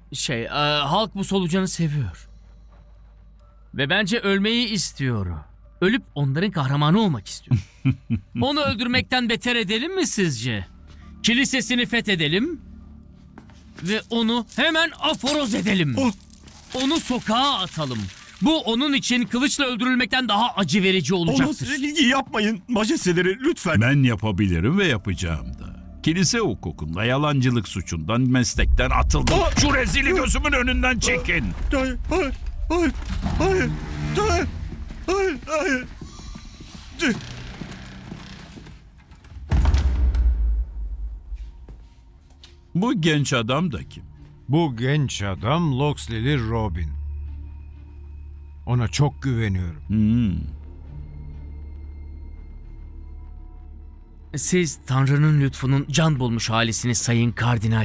Halk bu solucanı seviyor. Ve bence ölmeyi istiyor. Ölüp onların kahramanı olmak istiyor. Onu öldürmekten beter edelim mi sizce? Kilisesini fethedelim ve onu hemen aforoz edelim. Onu sokağa atalım. Bu onun için kılıçla öldürülmekten daha acı verici olacaktır. Yapmayın majesteleri lütfen. Ben yapabilirim ve yapacağım da. Kilise hukukunda yalancılık suçundan meslekten atıldım. Şu rezili gözümün önünden çekin. Hayır, hayır, hayır, hayır, hayır, hayır, hayır. Bu genç adam da kim? Bu genç adam Locksley'li Robin. Ona çok güveniyorum. Siz Tanrı'nın lütfunun can bulmuş halisiniz Sayın Kardinal.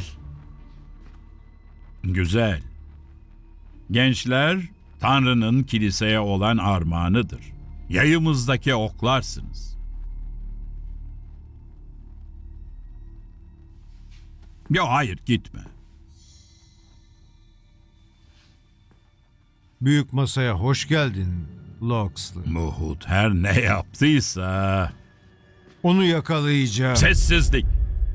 Güzel. Gençler, Tanrı'nın kiliseye olan armağanıdır. Yayımızdaki oklarsınız. Yok, hayır, gitme. Büyük masaya hoş geldin Locksley. Muhut her ne yaptıysa... Onu yakalayacağım. Sessizlik!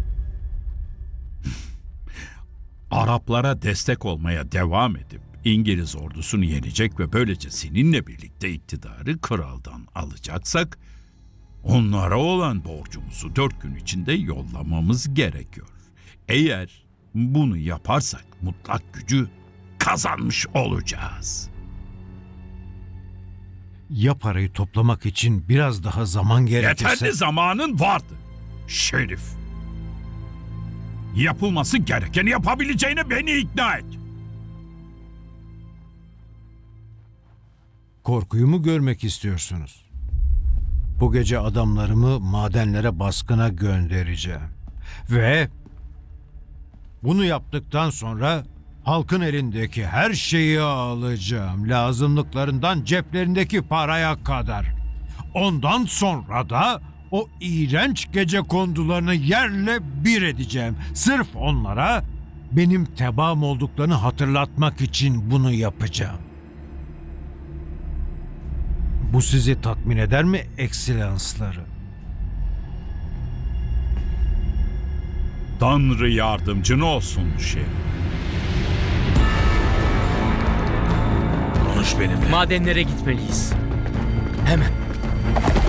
Araplara destek olmaya devam edip İngiliz ordusunu yenecek ve böylece seninle birlikte iktidarı kraldan alacaksak onlara olan borcumuzu 4 gün içinde yollamamız gerekiyor. Eğer bunu yaparsak mutlak gücü kazanmış olacağız. Ya parayı toplamak için biraz daha zaman gerekirse... Yeterli zamanın vardı Şerif. Yapılması gerekeni yapabileceğine beni ikna et. Korkuyu mu görmek istiyorsunuz? Bu gece adamlarımı madenlere baskına göndereceğim. Ve bunu yaptıktan sonra halkın elindeki her şeyi alacağım. Lazımlıklarından ceplerindeki paraya kadar. Ondan sonra da o iğrenç gecekondularını yerle bir edeceğim. Sırf onlara benim tebaam olduklarını hatırlatmak için bunu yapacağım. Bu sizi tatmin eder mi ekselansları? Tanrı yardımcın olsun Şerif. Konuş benimle. Madenlere gitmeliyiz. Hemen.